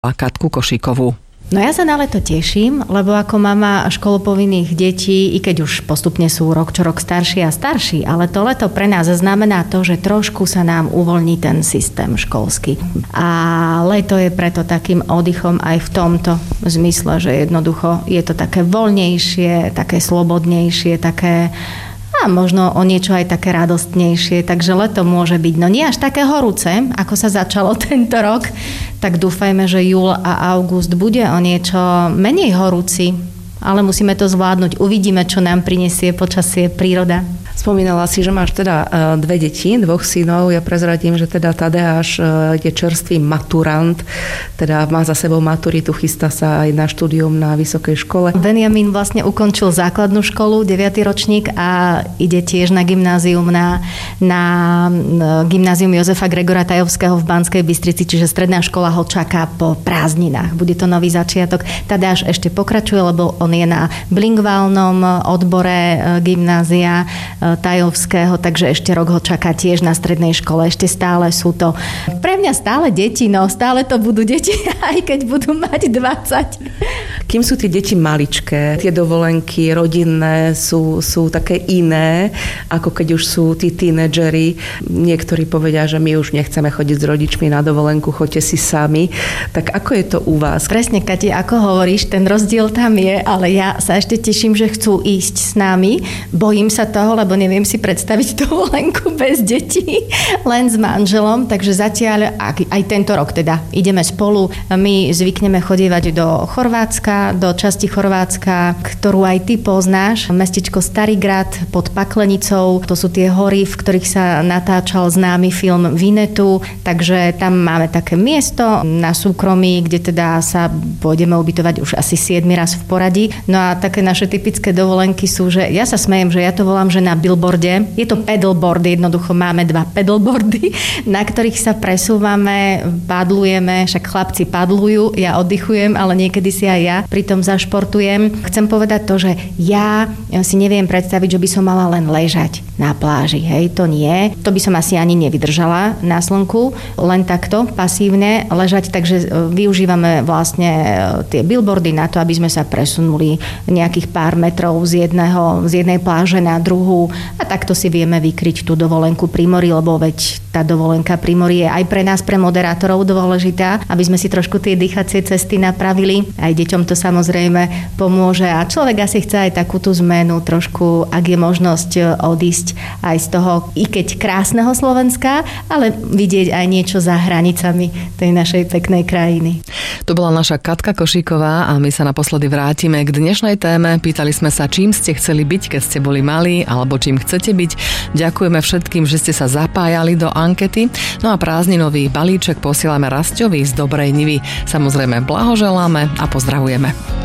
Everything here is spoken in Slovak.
Katku Košíkovú. No ja sa na leto teším, lebo ako mama školopovinných detí, i keď už postupne sú rok čo rok starší a starší, ale to leto pre nás znamená to, že trošku sa nám uvoľní ten systém školský. A leto je preto takým oddychom aj v tomto zmysle, že jednoducho je to také voľnejšie, také slobodnejšie, také a možno o niečo aj také radostnejšie, takže leto môže byť, no nie až také horúce, ako sa začalo tento rok, tak dúfajme, že júl a august bude o niečo menej horúci, ale musíme to zvládnuť. Uvidíme, čo nám prinesie počasie, príroda. Spomínala si, že máš teda 2 deti, 2 synov. Ja prezradím, že teda Tadeáš je čerstvý maturant, teda má za sebou maturitu, chystá sa aj na štúdium na vysokej škole. Benjamin vlastne ukončil základnú školu, 9. ročník a ide tiež na gymnázium, na gymnázium Jozefa Gregora Tajovského v Banskej Bystrici, čiže stredná škola ho čaká po prázdninách. Bude to nový začiatok. Tadeáš ešte pokračuje, lebo on je na bilingválnom odbore gymnázia Tajovského, takže ešte rok ho čaká tiež na strednej škole. Ešte stále sú to pre mňa stále deti, no stále to budú deti, aj keď budú mať 20. Kým sú tie deti maličké, tie dovolenky rodinné sú také iné, ako keď už sú tí tínedžeri. Niektorí povedia, že my už nechceme chodiť s rodičmi na dovolenku, choďte si sami. Tak ako je to u vás? Presne, Kati, ako hovoríš, ten rozdiel tam je, ale ja sa ešte teším, že chcú ísť s nami. Bojím sa toho, lebo neviem si predstaviť dovolenku bez detí, len s manželom, takže zatiaľ aj tento rok teda ideme spolu. My zvykneme chodievať do Chorvátska, do časti Chorvátska, ktorú aj ty poznáš, mestečko Starigrad pod Paklenicou. To sú tie hory, v ktorých sa natáčal známy film Vinetu, takže tam máme také miesto na súkromí, kde teda sa pôjdeme ubytovať už asi 7. raz v poradí. No a také naše typické dovolenky sú, že ja sa smejem, že ja to volám, že na billboarde. Je to pedalboard, jednoducho máme 2 pedalboardy, na ktorých sa presúvame, padlujeme, však chlapci padlujú, ja oddychujem, ale niekedy si aj ja pritom zašportujem. Chcem povedať to, že ja si neviem predstaviť, že by som mala len ležať na pláži, hej, to nie. To by som asi ani nevydržala na slnku, len takto pasívne ležať, takže využívame vlastne tie billboardy na to, aby sme sa presunuli nejakých pár metrov z jednej pláže na druhú a takto si vieme vykryť tú dovolenku pri mori, lebo veď tá dovolenka pri mori je aj pre nás, pre moderátorov dôležitá, aby sme si trošku tie dýchacie cesty napravili. Aj deťom to samozrejme pomôže a človek asi chce aj takúto zmenu trošku, ak je možnosť odísť aj z toho, i keď krásneho Slovenska, ale vidieť aj niečo za hranicami tej našej peknej krajiny. To bola naša Katka Košíková a my sa naposledy vrátime k dnešnej téme. Pýtali sme sa, čím ste chceli byť, keď ste boli malí, alebo čím chcete byť. Ďakujeme všetkým, že ste sa zapájali do ankety. No a prázdninový balíček posielame Rasťovi z Dobrej Nivy. Samozrejme blahoželáme a pozdravujeme.